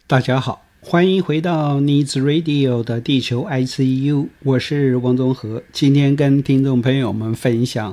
大家好，欢迎回到 Needs Radio 的地球 ICU， 我是王宗和。今天跟听众朋友们分享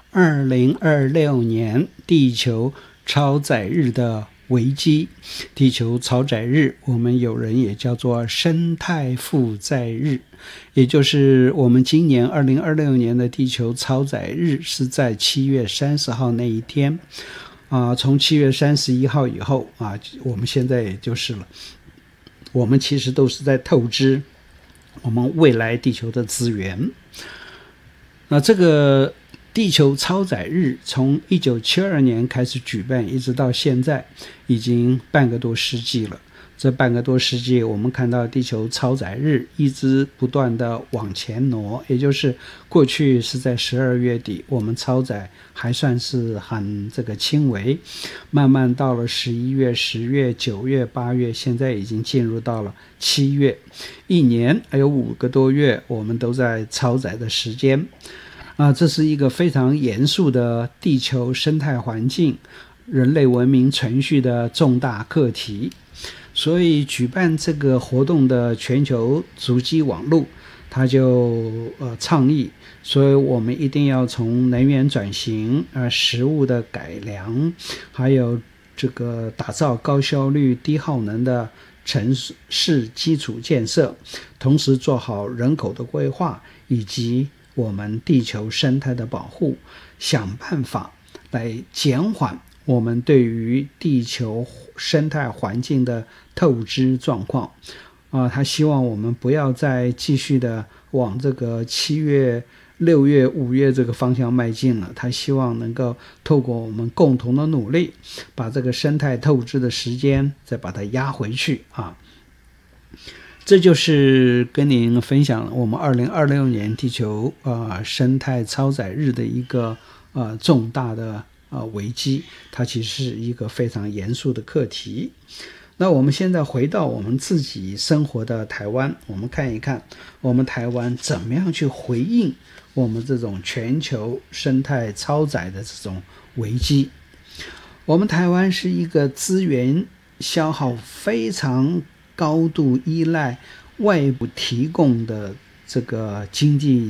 2026年地球超载日的危机。地球超载日，我们有人也叫做生态负载日，也就是我们今年2026年的地球超载日是在7月30号那一天。从7月31号以后我们现在也就是了，我们其实都是在透支我们未来地球的资源。那这个地球超载日从1972年开始举办，一直到现在已经半个多世纪了。这半个多世纪，我们看到地球超载日一直不断的往前挪，也就是过去是在12月底，我们超载还算是很轻微，慢慢到了11月、10月、9月、8月，现在已经进入到了7月，一年还有5个多月，我们都在超载的时间。这是一个非常严肃的地球生态环境、人类文明存续的重大课题。所以举办这个活动的全球足迹网络，他就倡议，所以我们一定要从能源转型、食物的改良，还有这个打造高效率、低耗能的城市基础建设，同时做好人口的规划以及我们地球生态的保护，想办法来减缓我们对于地球生态环境的透支状况。他希望我们不要再继续的往这个7月、6月、5月这个方向迈进了。他希望能够透过我们共同的努力，把这个生态透支的时间再把它压回去这就是跟您分享我们2026年地球生态超载日的一个重大的危机，它其实是一个非常严肃的课题。那我们现在回到我们自己生活的台湾，我们看一看我们台湾怎么样去回应我们这种全球生态超载的这种危机。我们台湾是一个资源消耗非常高度依赖外部提供的这个经济